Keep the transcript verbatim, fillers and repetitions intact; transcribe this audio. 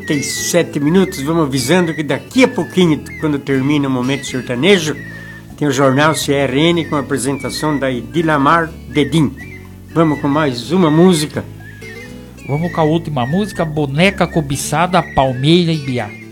trinta e sete minutos. Vamos avisando que daqui a pouquinho, quando termina o Momento Sertanejo, tem o Jornal C R N com a apresentação da Edilamar Dedim. Vamos com mais uma música. Vamos com a última música, Boneca Cobiçada, Palmeira e Biá.